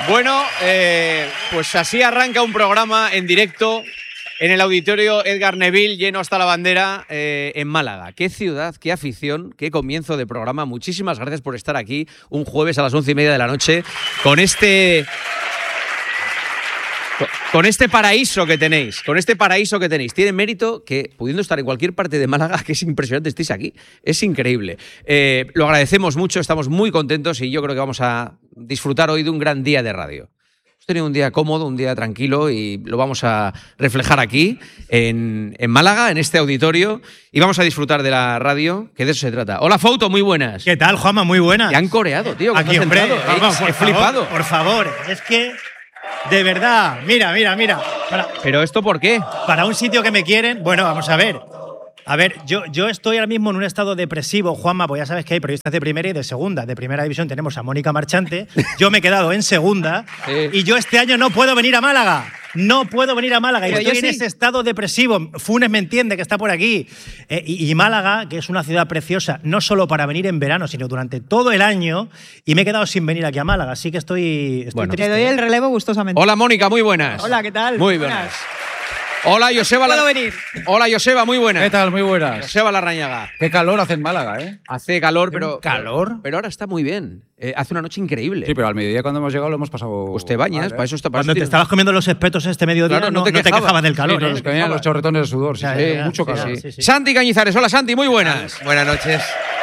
Bueno, pues así arranca un programa en directo en el auditorio Edgar Neville, lleno hasta la bandera, en Málaga. Qué ciudad, qué afición, qué comienzo de programa. Muchísimas gracias por estar aquí un jueves a las 11:30 de la noche con este paraíso que tenéis, Tiene mérito que, pudiendo estar en cualquier parte de Málaga, que es impresionante, estéis aquí. Es increíble. Lo agradecemos mucho, estamos muy contentos y yo creo que vamos a disfrutar hoy de un gran día de radio. Hemos tenido un día cómodo, un día tranquilo y lo vamos a reflejar aquí, en Málaga, en este auditorio, y vamos a disfrutar de la radio, que de eso se trata. Hola, Fouto, muy buenas. ¿Qué tal, Juanma? Muy buenas. Te han coreado, tío. Aquí, hombre, vamos, he flipado. Por favor, es que... De verdad, mira. ¿Pero esto por qué? Para un sitio que me quieren, bueno, vamos a ver. A ver, yo estoy ahora mismo en un estado depresivo, Juanma, pues ya sabes que hay periodistas de primera y de segunda. De primera división tenemos a Mónica Marchante, yo me he quedado en segunda y yo este año no puedo venir a Málaga. No puedo venir a Málaga y estoy en ese estado depresivo. Funes me entiende, que está por aquí. Y Málaga, que es una ciudad preciosa, no solo para venir en verano, sino durante todo el año, y me he quedado sin venir aquí a Málaga, así que estoy bueno, triste. Te doy el relevo gustosamente. Hola, Mónica, muy buenas. Hola, ¿qué tal? Muy buenas. Hola, Joseba. ¿Puedo venir? Hola, Joseba, muy buenas. ¿Qué tal? Muy buenas. Joseba Larrañaga. Qué calor hace en Málaga, ¿eh? Hace calor, pero... ¿Calor? Pero ahora está muy bien. Hace una noche increíble. Sí, pero al mediodía cuando hemos llegado lo hemos pasado... Pues te bañas, para eso está... Cuando te estabas comiendo los espetos este mediodía, claro, no te quejabas del calor. Sí, nos caían los chorretones de sudor. Sí, mucho calor. Sí. Santi Cañizares. Hola, Santi, muy buenas. Buenas noches.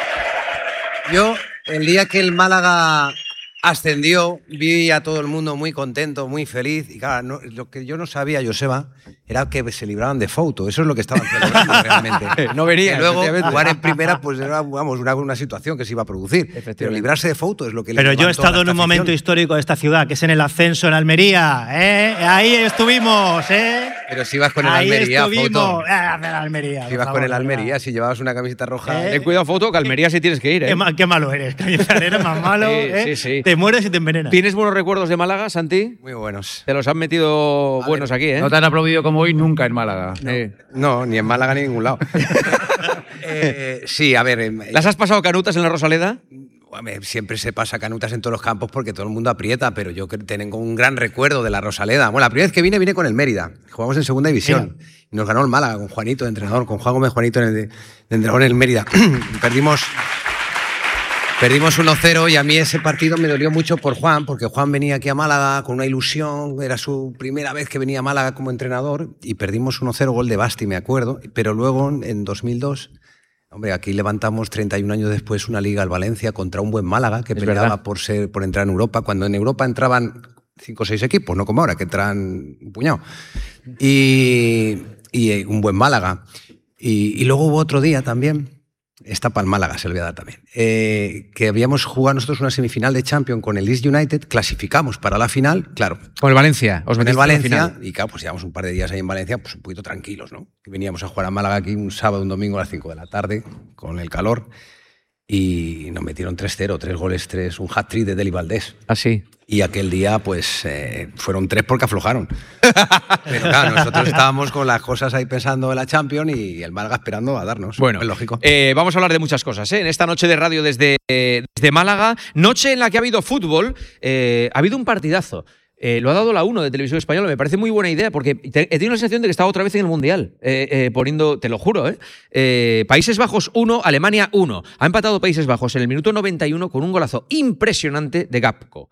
Yo, el día que el Málaga ascendió, vi a todo el mundo muy contento, muy feliz. Y claro, lo que yo no sabía, Joseba, era que se libraban de Fouto. Eso es lo que estaban celebrando realmente. No venía. Y luego jugar en primera, pues era una situación que se iba a producir. Pero librarse de Fouto es lo que... Pero yo he estado en un momento histórico de esta ciudad, que es en el ascenso en Almería. Ahí estuvimos, Pero si ibas con el Almería, Fouto. Almería. Si ibas con el Almería, si llevabas una camiseta roja... Ten cuidado, Fouto, que Almería sí tienes que ir, ¿eh? Qué malo eres, Cañizares, eres más malo. Sí. Te mueres y te envenenas. ¿Tienes buenos recuerdos de Málaga, Santi? Muy buenos. Te los han metido buenos aquí, ¿eh? No te han aplaudido como hoy nunca en Málaga. No, ni en Málaga ni en ningún lado. Sí, a ver... ¿Las has pasado canutas en la Rosaleda? Siempre se pasa canutas en todos los campos porque todo el mundo aprieta, pero yo tengo un gran recuerdo de la Rosaleda. Bueno, la primera vez que vine con el Mérida. Jugamos en segunda división. Y nos ganó el Málaga con Juanito de entrenador, con Juan Gómez Juanito de entrenador en el Mérida. Perdimos 1-0 y a mí ese partido me dolió mucho por Juan, porque Juan venía aquí a Málaga con una ilusión, era su primera vez que venía a Málaga como entrenador y perdimos 1-0, gol de Basti, me acuerdo, pero luego en 2002, hombre, aquí levantamos 31 años después una liga al Valencia contra un buen Málaga que peleaba por entrar en Europa, cuando en Europa entraban 5 o 6 equipos, no como ahora, que entran un puñado. Y un buen Málaga. Y luego hubo otro día también... Está para el Málaga, se le voy a dar también. Que habíamos jugado nosotros una semifinal de Champions con el Leeds United, clasificamos para la final, claro. Con el Valencia. Con el Valencia, y claro, pues llevamos un par de días ahí en Valencia, pues un poquito tranquilos, ¿no? Veníamos a jugar a Málaga aquí un sábado, un domingo a las 5 de la tarde, con el calor, y nos metieron 3-0, 3 goles, un hat-trick de Deli Valdés. Ah, sí. Y aquel día, pues, fueron 3 porque aflojaron. Pero claro, nosotros estábamos con las cosas ahí pensando en la Champions y el Málaga esperando a darnos. Bueno, es lógico. Vamos a hablar de muchas cosas, ¿eh? En esta noche de radio desde Málaga. Noche en la que ha habido fútbol. Ha habido un partidazo. Lo ha dado la 1 de Televisión Española. Me parece muy buena idea porque he tenido la sensación de que estaba otra vez en el Mundial. Poniendo, te lo juro, Países Bajos 1, Alemania 1. Ha empatado Países Bajos en el minuto 91 con un golazo impresionante de Gakpo.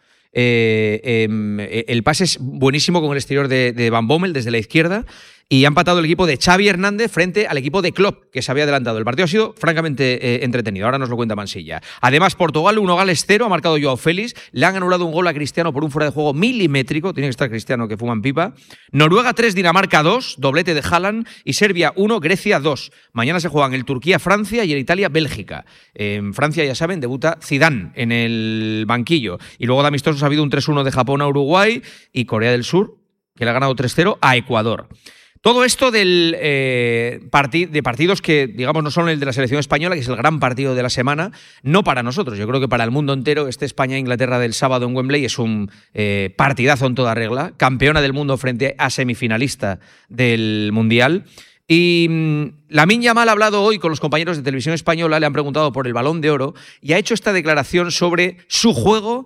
El pase es buenísimo con el exterior de Van Bommel desde la izquierda y ha empatado el equipo de Xavi Hernández frente al equipo de Klopp, que se había adelantado. El partido ha sido francamente entretenido, ahora nos lo cuenta Mansilla. Además, Portugal 1, Gales 0, ha marcado Joao Félix, le han anulado un gol a Cristiano por un fuera de juego milimétrico, tiene que estar Cristiano que fuma en pipa. Noruega 3, Dinamarca 2, doblete de Haaland, y Serbia 1, Grecia 2. Mañana se juegan el Turquía-Francia y el Italia-Bélgica. En Francia, ya saben, debuta Zidane en el banquillo. Y luego de amistosos ha habido un 3-1 de Japón a Uruguay y Corea del Sur, que le ha ganado 3-0 a Ecuador. Todo esto de partidos que, digamos, no son el de la selección española, que es el gran partido de la semana, no para nosotros. Yo creo que para el mundo entero este España-Inglaterra del sábado en Wembley es un partidazo en toda regla. Campeona del mundo frente a semifinalista del Mundial. Y Lamine Yamal ha hablado hoy con los compañeros de Televisión Española, le han preguntado por el Balón de Oro y ha hecho esta declaración sobre su juego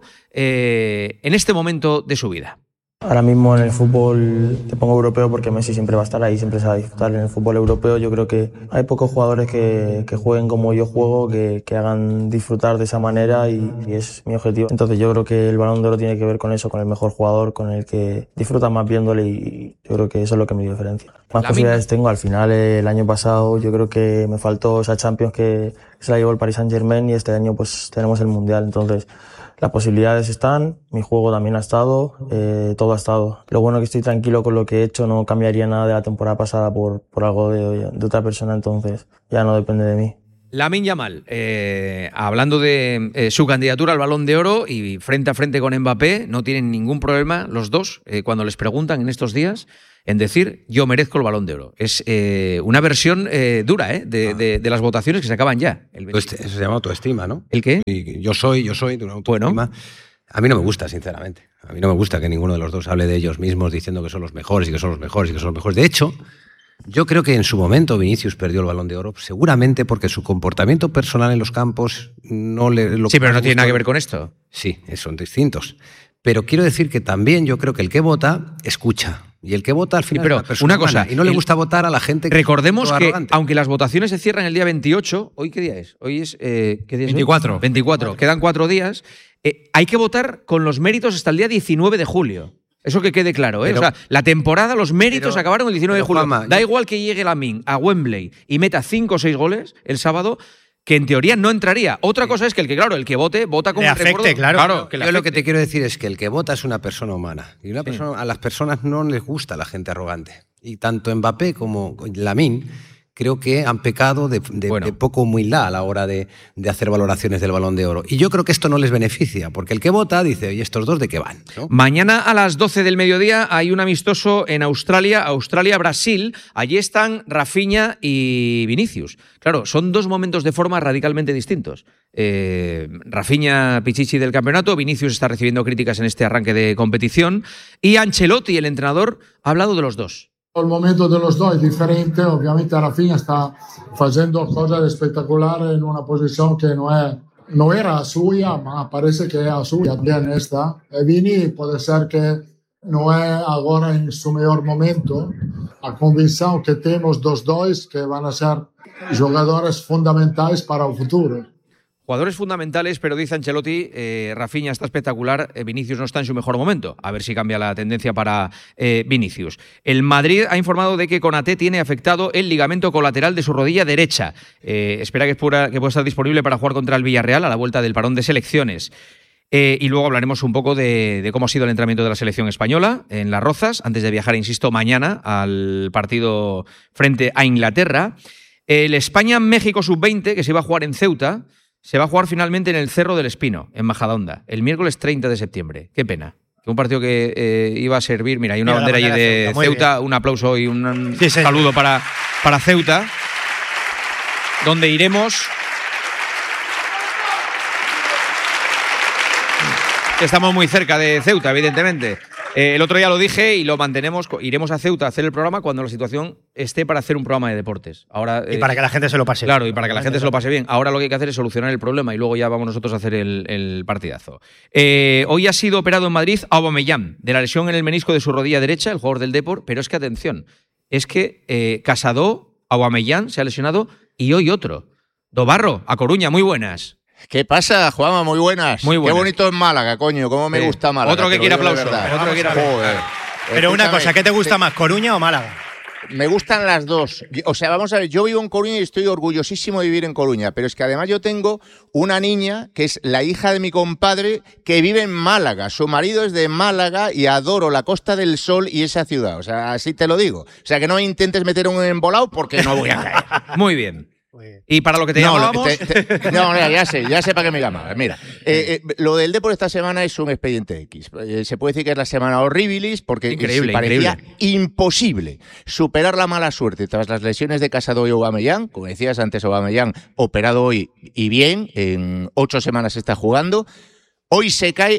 en este momento de su vida. Ahora mismo en el fútbol te pongo europeo porque Messi siempre va a estar ahí, siempre se va a disfrutar. En el fútbol europeo yo creo que hay pocos jugadores que jueguen como yo juego, que hagan disfrutar de esa manera y es mi objetivo. Entonces yo creo que el Balón de Oro tiene que ver con eso, con el mejor jugador, con el que disfruta más viéndole y yo creo que eso es lo que me diferencia. Más posibilidades tengo. Al final el año pasado yo creo que me faltó esa Champions que se la llevó el Paris Saint-Germain y este año pues tenemos el Mundial. Entonces las posibilidades están, mi juego también ha estado, todo ha estado. Lo bueno es que estoy tranquilo con lo que he hecho, no cambiaría nada de la temporada pasada por algo de otra persona, entonces ya no depende de mí. Lamine Yamal, hablando de su candidatura al Balón de Oro y frente a frente con Mbappé, no tienen ningún problema los dos cuando les preguntan en estos días en decir yo merezco el Balón de Oro. Es una versión dura de las votaciones que se acaban ya. Eso se llama autoestima, ¿no? ¿El qué? Y yo soy de una autoestima. Bueno. A mí no me gusta, sinceramente. A mí no me gusta que ninguno de los dos hable de ellos mismos diciendo que son los mejores y que son los mejores y que son los mejores. De hecho, yo creo que en su momento Vinicius perdió el Balón de Oro, seguramente porque su comportamiento personal en los campos no le... Sí, pero no tiene nada que ver con esto. Sí, son distintos. Pero quiero decir que también yo creo que el que vota escucha. Y el que vota al final pero es una persona una cosa, humana, y no le gusta votar a la gente que recordemos que arrogante. Aunque las votaciones se cierran el día 28, ¿hoy qué día es? Hoy es ¿qué día es 24. Hoy? 24. Quedan 4 días. Hay que votar con los méritos hasta el día 19 de julio. Eso que quede claro, ¿eh? Pero, o sea, la temporada, los méritos acabaron el 19 de julio. Juanma, da igual que llegue Lamine a Wembley y meta 5 o 6 goles el sábado, que en teoría no entraría. Otra cosa es que el que vote, vota como le afecte, recuerdo. claro. Que le Yo lo afecte. que te quiero decir es que el que vota es una persona humana. Y una persona, a las personas no les gusta la gente arrogante. Y tanto Mbappé como Lamine creo que han pecado de poco humildad a la hora de hacer valoraciones del Balón de Oro. Y yo creo que esto no les beneficia, porque el que vota dice, oye, ¿estos dos de qué van? ¿No? Mañana a las 12 del mediodía hay un amistoso en Australia-Brasil. Allí están Rafinha y Vinicius. Claro, son dos momentos de forma radicalmente distintos. Rafinha Pichichi del campeonato, Vinicius está recibiendo críticas en este arranque de competición y Ancelotti, el entrenador, ha hablado de los dos. Il momento dello dos è differente, ovviamente Rafinha sta facendo cose spettacolari in una posizione che non era sua, ma parece che è sua también esta. E Vini può essere che non è agora in suo miglior momento. A convicção que temos dos dois que van a ser jogadores fundamentais para o futuro. Jugadores fundamentales, pero dice Ancelotti, Rafinha está espectacular, Vinicius no está en su mejor momento. A ver si cambia la tendencia para Vinicius. El Madrid ha informado de que Konaté tiene afectado el ligamento colateral de su rodilla derecha. Espera que pueda estar disponible para jugar contra el Villarreal a la vuelta del parón de selecciones. Y luego hablaremos un poco de cómo ha sido el entrenamiento de la selección española en Las Rozas, antes de viajar, insisto, mañana al partido frente a Inglaterra. El España-México sub-20, que se iba a jugar en Ceuta, se va a jugar finalmente en el Cerro del Espino, en Majadahonda, el miércoles 30 de septiembre. Qué pena. Un partido que iba a servir. Mira, hay una bandera allí de Ceuta. Un aplauso y un saludo para Ceuta, donde iremos. Estamos muy cerca de Ceuta, evidentemente. El otro día lo dije y lo mantenemos. Iremos a Ceuta a hacer el programa cuando la situación esté para hacer un programa de deportes. Ahora, y para que la gente se lo pase bien. Claro, y para que la gente se lo pase bien. Ahora lo que hay que hacer es solucionar el problema y luego ya vamos nosotros a hacer el partidazo. Hoy ha sido operado en Madrid Aubameyang de la lesión en el menisco de su rodilla derecha, el jugador del Depor, pero es que atención, es que Casado, Aubameyang se ha lesionado y hoy otro. Dobarro, A Coruña, muy buenas. ¿Qué pasa, Juanma? Muy buenas. Muy buenas. Qué bonito es Málaga, coño. Cómo me gusta Málaga. Otro que quiere aplauso. Otro que quiere aplauso. Pero una cosa, ¿qué te gusta más, Coruña o Málaga? Me gustan las dos. O sea, vamos a ver, yo vivo en Coruña y estoy orgullosísimo de vivir en Coruña, pero es que además yo tengo una niña que es la hija de mi compadre que vive en Málaga. Su marido es de Málaga y adoro la Costa del Sol y esa ciudad. O sea, así te lo digo. O sea, que no intentes meter un embolado porque no voy a caer. Muy bien. Y para lo que te llamábamos… No, ya sé para qué me llamabas. Mira, lo del Depor esta semana es un expediente X. Se puede decir que es la semana horribilis porque parecía imposible superar la mala suerte tras las lesiones de Casado y Aubameyang. Como decías antes, Aubameyang operado hoy y bien, en 8 semanas está jugando. Hoy se cae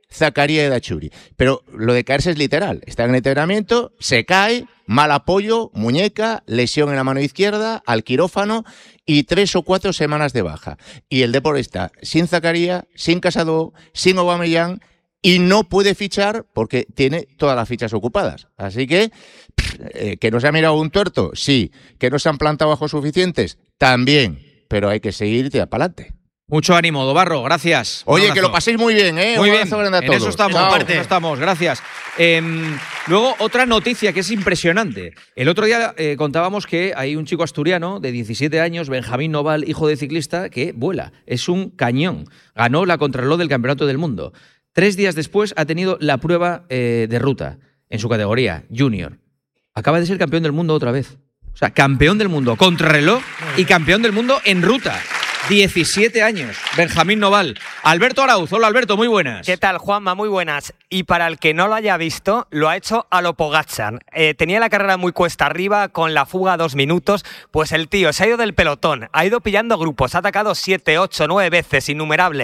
Zakaria Edachuri. Pero lo de caerse es literal. Está en entrenamiento, se cae, mal apoyo, muñeca, lesión en la mano izquierda, al quirófano y 3 o 4 semanas de baja. Y el Depor está sin Zakaria, sin Casado, sin Aubameyang y no puede fichar porque tiene todas las fichas ocupadas. Así que no se ha mirado un tuerto, sí. Que no se han plantado bajos suficientes, también. Pero hay que seguir y tirar para adelante. Mucho ánimo, Dobarro, gracias. Oye, que lo paséis muy bien, ¿eh? Muy Un bien, abrazo grande a en todos. eso estamos, Chao. en eso estamos, gracias. Luego, otra noticia que es impresionante. El otro día contábamos que hay un chico asturiano de 17 años, Benjamín Noval, hijo de ciclista, que vuela. Es un cañón. Ganó la contrarreloj del Campeonato del Mundo. 3 días después ha tenido la prueba de ruta en su categoría, junior. Acaba de ser campeón del mundo otra vez. O sea, campeón del mundo contrarreloj y campeón del mundo en ruta. 17 años, Benjamín Noval. Alberto Arauz, hola Alberto, muy buenas. ¿Qué tal, Juanma? Muy buenas. Y para el que no lo haya visto, lo ha hecho a lo Pogačar. Tenía la carrera muy cuesta arriba, con la fuga a 2 minutos, pues el tío se ha ido del pelotón, ha ido pillando grupos, ha atacado 7, 8, 9 veces, innumerables.